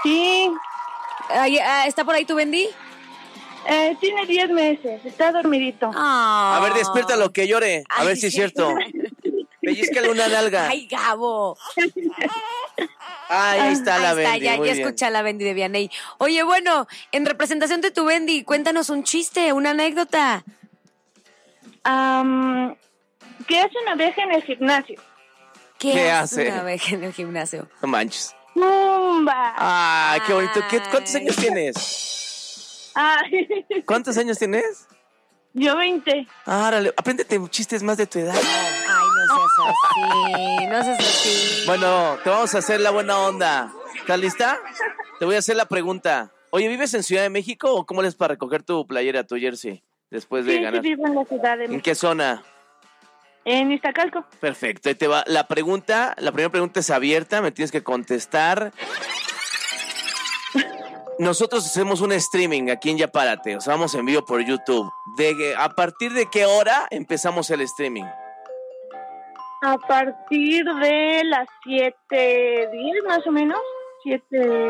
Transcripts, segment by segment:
Sí. ¿Está por ahí tu Bendy? Tiene 10 meses, está dormidito. Ah. A ver, despiértalo, que llore. A ver si es cierto. Pellizcale una nalga. Ay, Gabo. Ay, ahí está la Bendy. Ya escucha la Bendy de Vianney. Oye, bueno, en representación de tu Bendy, cuéntanos un chiste, una anécdota. ¿Qué hace una abeja en el gimnasio? ¿Qué hace una abeja en el gimnasio? No manches. ¡Zumba! Ah, qué bonito. ¿Cuántos años tienes? Ay, ¿Cuántos años tienes? yo 20. Árale, apréndete chistes más de tu edad. Ay, no seas así. Bueno, te vamos a hacer la buena onda. ¿Estás lista? Te voy a hacer la pregunta. Oye, ¿vives en Ciudad de México o cómo les para recoger tu playera, tu jersey, después de ganar? Sí, vivo en la Ciudad de México. ¿En qué zona? En Iztacalco. Perfecto, ahí te va. La primera pregunta es abierta, me tienes que contestar. Nosotros hacemos un streaming aquí en Ya Párate, o sea, vamos en vivo por YouTube. ¿A partir de qué hora empezamos el streaming? A partir de las 7:10 más o menos. 7.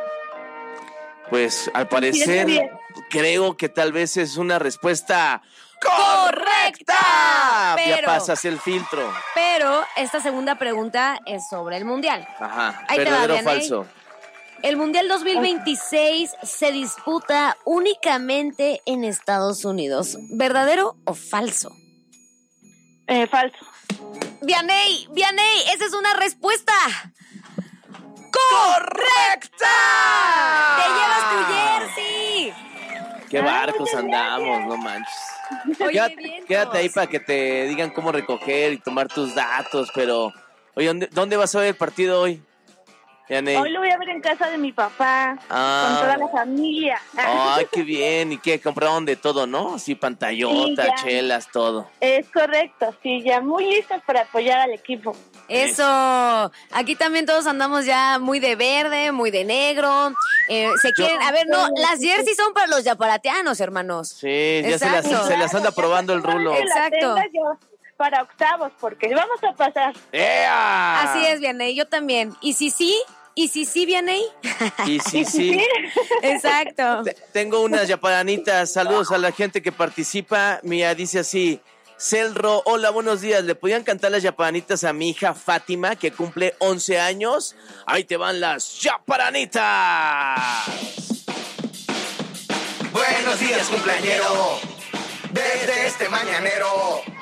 Pues al parecer 7:10. creo que tal vez es una respuesta ¡correcta! Ya pasas el filtro. Pero esta segunda pregunta es sobre el Mundial. Ajá, Ahí te va, ¿verdadero o Vianney. falso? El Mundial 2026 se disputa únicamente en Estados Unidos. ¿Verdadero o falso? Falso. Vianney, esa es una respuesta ¡correcta! ¡Te llevas tu jersey! ¡Qué barcos andamos, no manches! Oye, Quédate ahí para que te digan cómo recoger y tomar tus datos, pero... Oye, ¿dónde vas a ver el partido hoy? Vianney. Hoy lo voy a ver en casa de mi papá, con toda la familia. Ay, qué bien. ¿Y qué? Compraron de todo, ¿no? Sí, pantallota, Sí, chelas, todo. Es correcto, sí, ya muy listos para apoyar al equipo. Eso. Aquí también todos andamos ya muy de verde, muy de negro. A ver, no, las jerseys son para los yaparatianos, hermanos. Sí, ya se Exacto. las anda probando el rulo. Exacto. La tenga yo para octavos, porque vamos a pasar. ¡Ea! Así es, Vianney, yo también. ¿Y si sí, Vianney? Y sí. Exacto. Tengo unas yaparanitas. Saludos a la gente que participa. Mira, dice así: Celro, hola, buenos días. ¿Le podían cantar las yaparanitas a mi hija Fátima, que cumple 11 años? Ahí te van las yaparanitas. Buenos días, cumpleañero, desde este mañanero.